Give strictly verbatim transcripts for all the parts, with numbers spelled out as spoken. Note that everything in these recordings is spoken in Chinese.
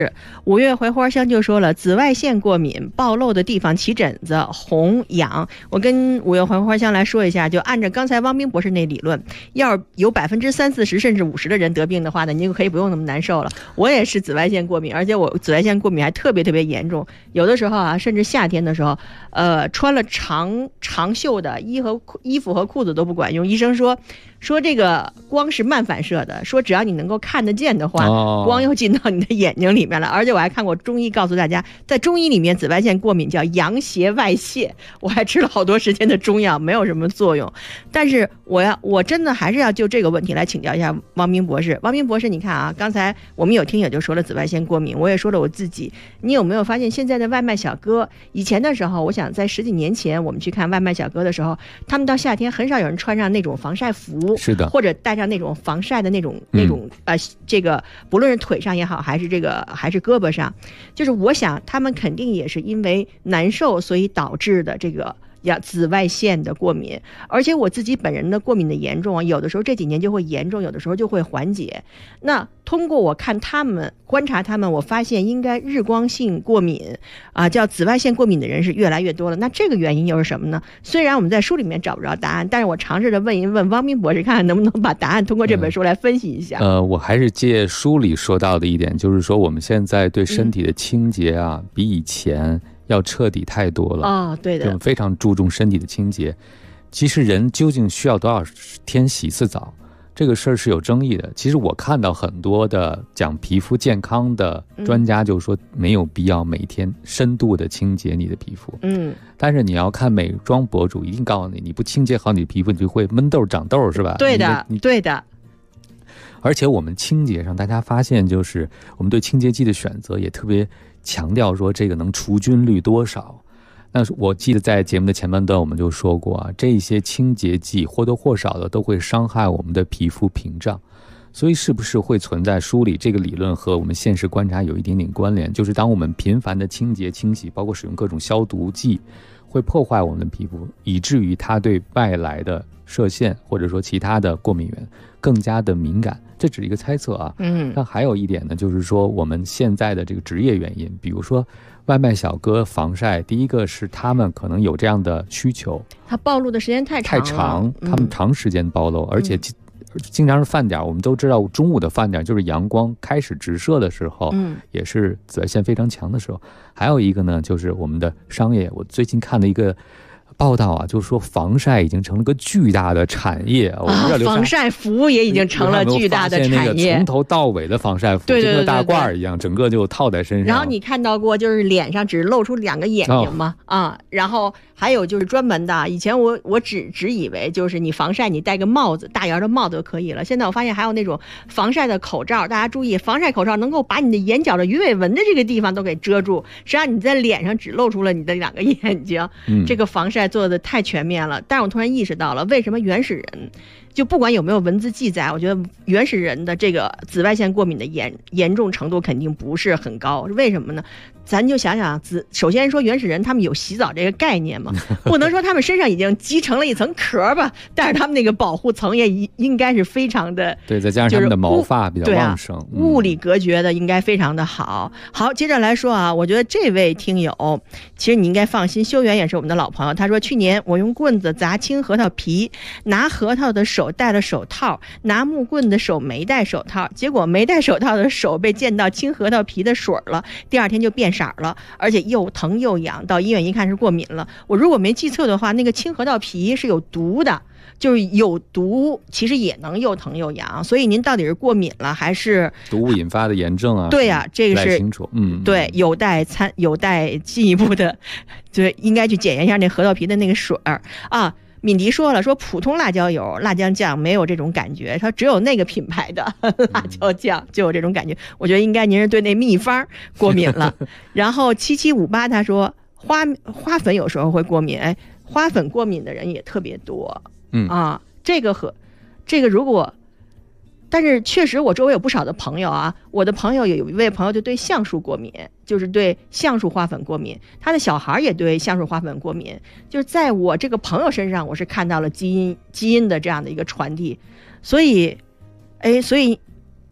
五月槐花香就说了，紫外线过敏暴露的地方起疹子、红痒。我跟五月槐花香来说一下，就按照刚才汪冰博士那理论，要是有百分之三四十甚至五十的人得病的话呢，你就可以不用那么难受了。我也是紫外线过敏，而且我紫外线过敏还特别特别严重，有的时候啊，甚至夏天的时候，呃，穿了长长袖的衣和衣服和裤子都不管用。医生说。说这个光是慢反射的，说只要你能够看得见的话，哦、光又进到你的眼睛里面了。而且我还看过中医告诉大家，在中医里面紫外线过敏叫阳邪外泄，我还吃了好多时间的中药，没有什么作用。但是我要我真的还是要就这个问题来请教一下汪冰博士。汪冰博士，你看啊，刚才我们有听友就说了紫外线过敏，我也说了我自己。你有没有发现现在的外卖小哥，以前的时候，我想在十几年前我们去看外卖小哥的时候，他们到夏天很少有人穿上那种防晒服。 是的， 或者带上那种防晒的那种那种、嗯、呃，这个不论是腿上也好，还是这个还是胳膊上，就是我想他们肯定也是因为难受，所以导致的这个呀紫外线的过敏。而且我自己本人的过敏的严重啊，有的时候这几年就会严重，有的时候就会缓解。那通过我看他们观察他们，我发现应该日光性过敏啊，叫紫外线过敏的人是越来越多了。那这个原因又是什么呢？虽然我们在书里面找不着答案，但是我尝试着问一问汪冰博士，看看能不能把答案通过这本书来分析一下。 嗯、呃，我还是借书里说到的一点，就是说我们现在对身体的清洁啊，嗯、比以前要彻底太多了。 哦，对的， 我们非常注重身体的清洁。其实人究竟需要多少天洗一次澡？这个事儿是有争议的。其实我看到很多的讲皮肤健康的专家就说没有必要每天深度的清洁你的皮肤。 嗯， 但是你要看美妆博主一定告诉你，你不清洁好你的皮肤，你就会闷痘长痘，是吧？ 对的，对的。 而且我们清洁上，大家发现就是我们对清洁剂的选择也特别强调说这个能除菌率多少。那我记得在节目的前半段我们就说过啊，这些清洁剂或多或少的都会伤害我们的皮肤屏障，所以是不是会存在梳理这个理论和我们现实观察有一点点关联？就是当我们频繁的清洁清洗，包括使用各种消毒剂，会破坏我们的皮肤，以至于它对外来的射线或者说其他的过敏源更加的敏感。这只是一个猜测啊。 嗯， 那还有一点呢，就是说我们现在的这个职业原因，比如说外卖小哥防晒，第一个是他们可能有这样的需求， 他暴露的时间太长了， 太长， 嗯、 他们长时间暴露，而且经常是饭点，我们都知道中午的饭点就是阳光开始直射的时候， 嗯， 也是紫外线非常强的时候。还有一个呢，就是我们的商业，我最近看了一个报道啊，就是说防晒已经成了个巨大的产业。我们啊，防晒服也已经成了巨大的产业， 从头到尾的防晒服， 对对对对对， 就跟大褂一样，整个就套在身上。 然后你看到过就是脸上只露出两个眼睛吗？哦、啊，然后还有就是专门的，以前我我只只以为就是你防晒你戴个帽子，大檐的帽子就可以了。现在我发现还有那种防晒的口罩，大家注意，防晒口罩能够把你的眼角的鱼尾纹的这个地方都给遮住，实际上你在脸上只露出了你的两个眼睛。嗯，这个防晒做的太全面了。但是我突然意识到了，为什么原始人就不管有没有文字记载，我觉得原始人的这个紫外线过敏的严严重程度肯定不是很高。为什么呢？咱就想想，紫首先说原始人他们有洗澡这个概念嘛，不能说他们身上已经积成了一层壳吧，但是他们那个保护层也应该是非常的， 对，再加上他们的毛发比较旺盛， 啊嗯、物理隔绝的应该非常的好。好，接着来说啊，我觉得这位听友其实你应该放心，修远也是我们的老朋友，他说去年我用棍子砸青核桃皮，拿核桃的手戴了手套，拿木棍的手没戴手套，结果没戴手套的手被溅到青核桃皮的水了，第二天就变色了，而且又疼又痒，到医院一看是过敏了。我如果没记错的话，那个青核桃皮是有毒的，就是有毒其实也能又疼又痒，所以您到底是过敏了还是毒物引发的炎症啊？ 对呀、啊，这个是清楚，嗯， 对，有待参有待进一步的，对，应该去检验一下那核桃皮的那个水儿啊。敏迪说了，说普通辣椒油、辣椒酱没有这种感觉，它只有那个品牌的辣椒酱就有这种感觉。我觉得应该您是对那秘方过敏了。然后七七五八他说花花粉有时候会过敏，哎，花粉过敏的人也特别多， 嗯啊，这个和这个如果。但是确实我周围有不少的朋友啊，我的朋友有一位朋友就对橡树过敏，就是对橡树花粉过敏，他的小孩也对橡树花粉过敏，就是在我这个朋友身上我是看到了基因基因的这样的一个传递。所以哎，所以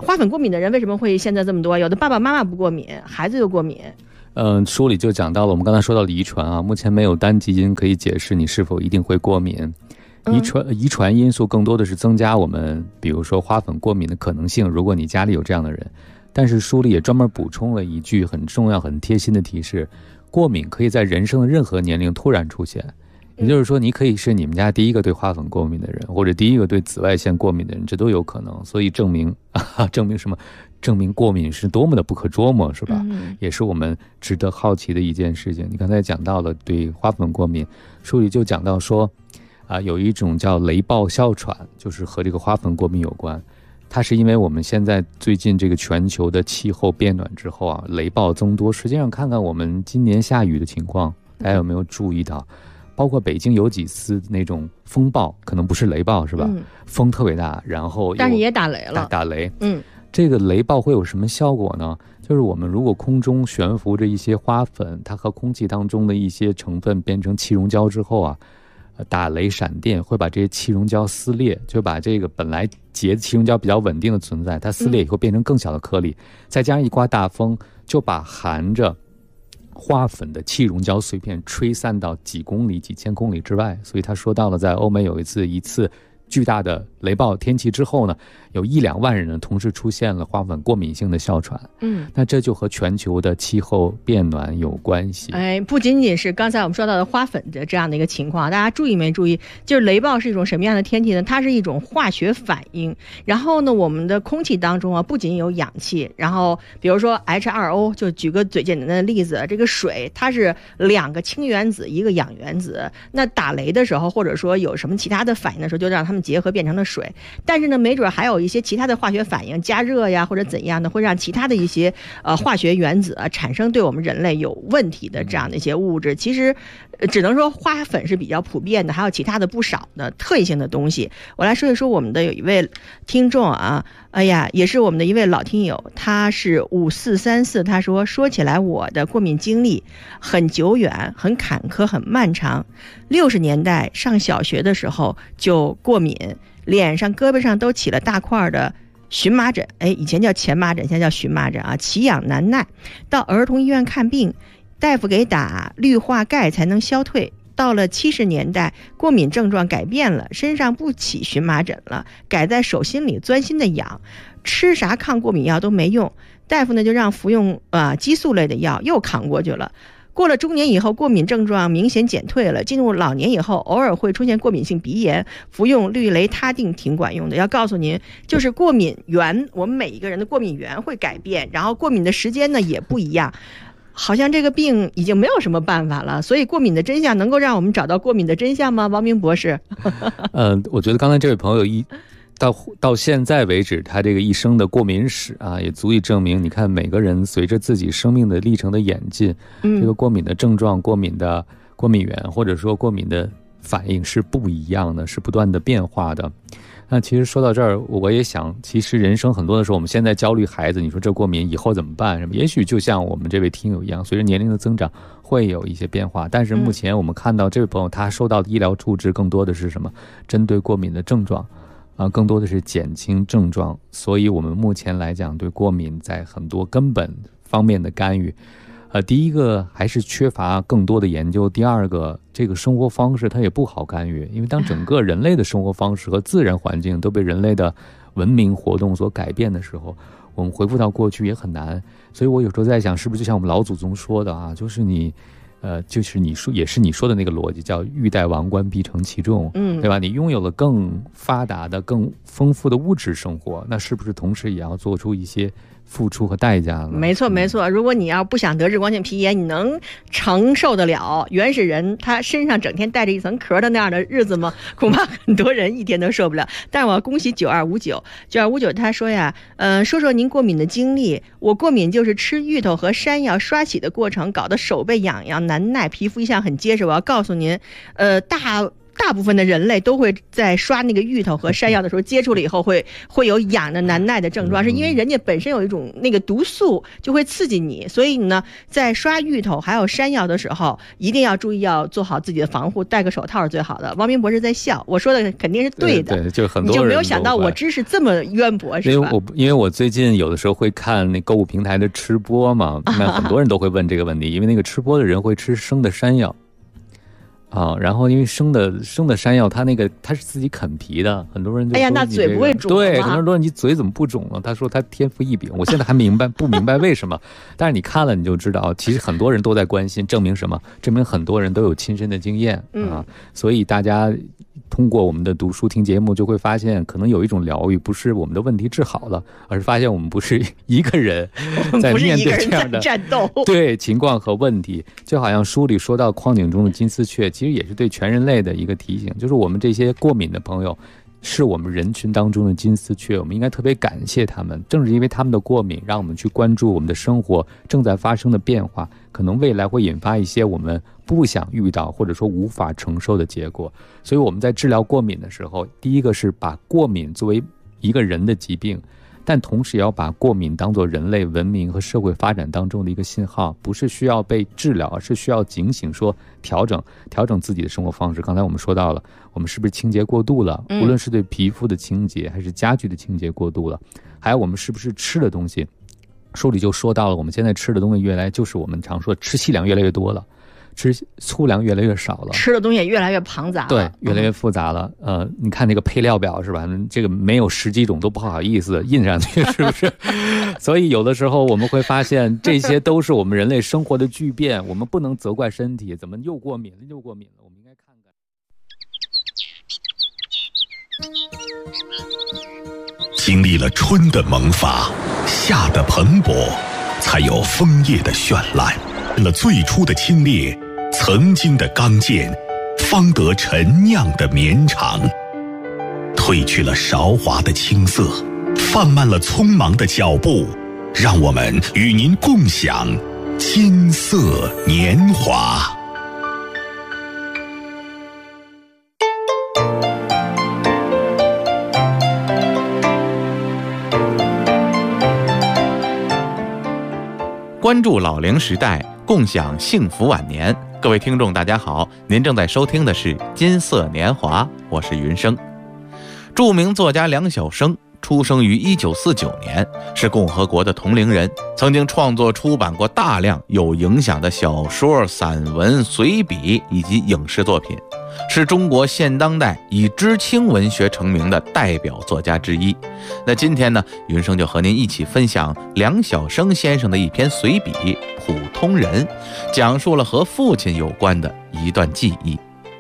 花粉过敏的人为什么会现在这么多？有的爸爸妈妈不过敏，孩子又过敏。 嗯，书里就讲到了，我们刚才说到了遗传啊，目前没有单基因可以解释你是否一定会过敏。遗传遗传因素更多的是增加我们比如说花粉过敏的可能性，如果你家里有这样的人。但是书里也专门补充了一句很重要很贴心的提示，过敏可以在人生的任何年龄突然出现，也就是说你可以是你们家第一个对花粉过敏的人，或者第一个对紫外线过敏的人，这都有可能。所以证明、啊、证明什么？证明过敏是多么的不可捉摸，是吧？嗯、也是我们值得好奇的一件事情。你刚才讲到了对花粉过敏，书里就讲到说啊，有一种叫雷暴哮喘，就是和这个花粉过敏有关。它是因为我们现在最近这个全球的气候变暖之后啊，雷暴增多。实际上看看我们今年下雨的情况，大家有没有注意到？包括北京有几次那种风暴，可能不是雷暴是吧？嗯、风特别大，然后但是也打雷了， 打, 打雷。 嗯， 这个雷暴会有什么效果呢？就是我们如果空中悬浮着一些花粉，它和空气当中的一些成分变成气溶胶之后啊。打雷闪电会把这些气溶胶撕裂，就把这个本来结的气溶胶比较稳定的存在，它撕裂以后变成更小的颗粒，嗯、再加上一刮大风，就把含着花粉的气溶胶碎片吹散到几公里、几千公里之外。所以他说到了，在欧美有一次一次巨大的雷暴天气之后呢，有一两万人呢同时出现了花粉过敏性的哮喘。嗯，那这就和全球的气候变暖有关系。 哎，不仅仅是刚才我们说到的花粉的这样的一个情况，大家注意没注意？就是雷暴是一种什么样的天气呢？它是一种化学反应。然后呢，我们的空气当中啊，不仅有氧气，然后比如说 H 二 O， 就举个最简单的例子，这个水它是两个氢原子，一个氧原子。那打雷的时候，或者说有什么其他的反应的时候，就让它们结合变成了水。但是呢，没准还有一些其他的化学反应，加热呀或者怎样的，会让其他的一些呃化学原子啊产生对我们人类有问题的这样的一些物质。其实只能说花粉是比较普遍的，还有其他的不少的特异性的东西。我来说一说我们的有一位听众啊，哎呀，也是我们的一位老听友，他是五四三四，他说说起来我的过敏经历很久远，很坎坷，很漫长。六十年代上小学的时候就过敏，脸上胳膊上都起了大块的荨麻疹，哎，以前叫前麻疹，现在叫荨麻疹啊，奇痒难耐，到儿童医院看病，大夫给打氯化钙才能消退。到了七十年代，过敏症状改变了，身上不起荨麻疹了，改在手心里钻心的痒，吃啥抗过敏药都没用，大夫呢就让服用呃激素类的药，又扛过去了。过了中年以后，过敏症状明显减退了，进入老年以后，偶尔会出现过敏性鼻炎，服用氯雷他定挺管用的。要告诉您，就是过敏源，我们每一个人的过敏源会改变，然后过敏的时间呢也不一样。好像这个病已经没有什么办法了，所以过敏的真相能够让我们找到过敏的真相吗？王明博士。 呃，我觉得刚才这位朋友一到到现在为止，他这个一生的过敏史啊，也足以证明，你看每个人随着自己生命的历程的演进，嗯、这个过敏的症状、过敏的过敏源或者说过敏的反应是不一样的，是不断的变化的。那其实说到这儿，我也想，其实人生很多的时候，我们现在焦虑孩子，你说这过敏以后怎么办？什么？也许就像我们这位听友一样，随着年龄的增长会有一些变化。但是目前我们看到这位朋友他受到的医疗处置更多的是什么？针对过敏的症状，啊、呃，更多的是减轻症状。所以我们目前来讲，对过敏在很多根本方面的干预。呃，第一个还是缺乏更多的研究，第二个，这个生活方式它也不好干预，因为当整个人类的生活方式和自然环境都被人类的文明活动所改变的时候，我们回复到过去也很难。所以我有时候在想，是不是就像我们老祖宗说的啊，就是你呃，就是你说也是你说的那个逻辑，叫欲戴王冠必承其重，嗯，对吧？你拥有了更发达的、更丰富的物质生活，那是不是同时也要做出一些付出和代价了？ 没错没错，如果你要不想得日光性皮炎，你能承受得了原始人他身上整天带着一层壳的那样的日子吗？恐怕很多人一天都受不了。但我要恭喜九二五九九二五九，他说呀，呃，说说您过敏的经历。我过敏就是吃芋头和山药刷洗的过程搞得手背痒痒难耐，皮肤一向很结实。我要告诉您，呃，大大部分的人类都会在刷那个芋头和山药的时候接触了以后会会有痒的难耐的症状，是因为人家本身有一种那个毒素就会刺激你，所以呢在刷芋头还有山药的时候一定要注意，要做好自己的防护，戴个手套是最好的。王明博士在笑，我说的肯定是对的。 对，对，就很多人你就没有想到我知识这么渊博是吧？ 因为我因为我最近有的时候会看那购物平台的吃播嘛，那很多人都会问这个问题，因为那个吃播的人会吃生的山药啊，然后因为生的生的山药，它那个它是自己啃皮的，很多人就说、这个、 哎呀，那嘴不会肿吗？ 对，很多人说你嘴怎么不肿了？他说他天赋异禀，我现在还明白不明白为什么？但是你看了你就知道，其实很多人都在关心，证明什么？证明很多人都有亲身的经验啊、 嗯， 所以大家通过我们的读书听节目，就会发现，可能有一种疗愈，不是我们的问题治好了，而是发现我们不是一个人在面对这样的战斗对情况和问题。就好像书里说到框井中的金丝雀，其实也是对全人类的一个提醒，就是我们这些过敏的朋友是我们人群当中的金丝雀，我们应该特别感谢他们。正是因为他们的过敏，让我们去关注我们的生活正在发生的变化，可能未来会引发一些我们不想遇到或者说无法承受的结果。所以我们在治疗过敏的时候，第一个是把过敏作为一个人的疾病，但同时也要把过敏当作人类文明和社会发展当中的一个信号，不是需要被治疗，而是需要警醒，说调整调整自己的生活方式。刚才我们说到了，我们是不是清洁过度了，无论是对皮肤的清洁还是家具的清洁过度了，还有我们是不是吃的东西，书里就说到了，我们现在吃的东西越来就是我们常说吃细粮越来越多了，吃粗粮越来越少了， 吃的东西也越来越庞杂了， 对，越来越复杂了。嗯、呃，你看那个配料表是吧？这个没有十几种都不好意思印上去，是不是？所以有的时候我们会发现，这些都是我们人类生活的巨变。我们不能责怪身体，怎么又过敏了，又过敏了？我们应该看看。 经历了春的萌发，夏的蓬勃，才有枫叶的绚烂。了最初的清冽，曾经的刚健，方得陈酿的绵长。褪去了韶华的青涩，放慢了匆忙的脚步，让我们与您共享金色年华。 关注老龄时代，共享幸福晚年。各位听众大家好，您正在收听的是金色年华，我是云生。著名作家梁晓声出生于一九四九年，是共和国的同龄人，曾经创作出版过大量有影响的小说、散文、随笔以及影视作品，是中国现当代以知青文学成名的代表作家之一。那今天呢，云生就和您一起分享梁晓声先生的一篇随笔《普通人》，讲述了和父亲有关的一段记忆。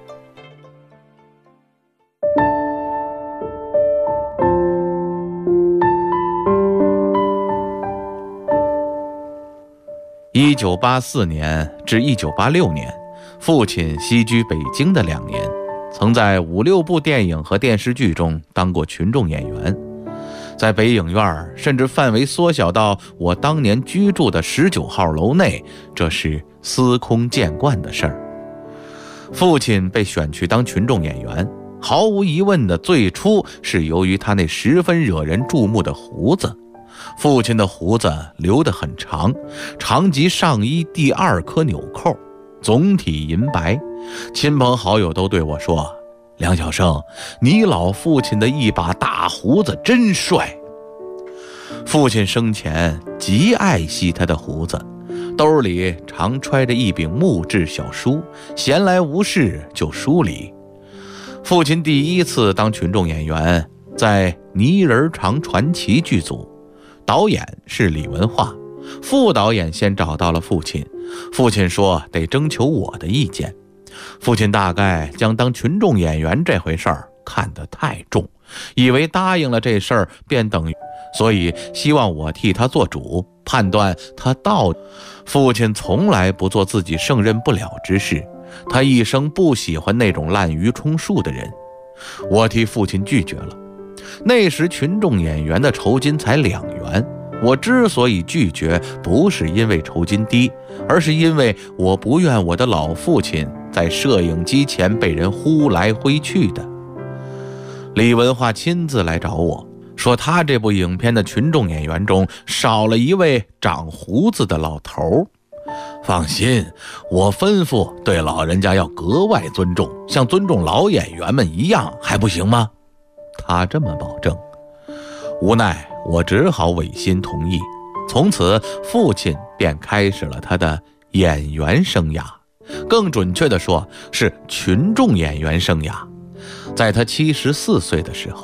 一九八四年至一九八六年，父亲西居北京的两年，曾在五六部电影和电视剧中当过群众演员。在北影院甚至范围缩小到我当年居住的十九号楼内，这是司空见惯的事儿。父亲被选去当群众演员，毫无疑问的，最初是由于他那十分惹人注目的胡子。父亲的胡子留得很长，长及上衣第二颗纽扣，总体银白。亲朋好友都对我说，梁晓声，你老父亲的一把大胡子真帅。父亲生前极爱惜他的胡子，兜里常揣着一柄木质小书，闲来无事就梳理。父亲第一次当群众演员，在《泥人肠传奇》剧组，导演是李文化，副导演先找到了父亲，父亲说得征求我的意见。父亲大概将当群众演员这回事儿看得太重，以为答应了这事儿便等于，所以希望我替他做主，判断他到底。父亲从来不做自己胜任不了之事，他一生不喜欢那种滥竽充数的人。我替父亲拒绝了。那时群众演员的酬金才两元，我之所以拒绝，不是因为酬金低，而是因为我不愿我的老父亲在在摄影机前被人呼来挥去的。李文化亲自来找我，说他这部影片的群众演员中少了一位长胡子的老头。放心，我吩咐对老人家要格外尊重，像尊重老演员们一样，还不行吗？他这么保证。无奈我只好违心同意，从此父亲便开始了他的演员生涯，更准确地说是群众演员生涯。在他七十四岁的时候，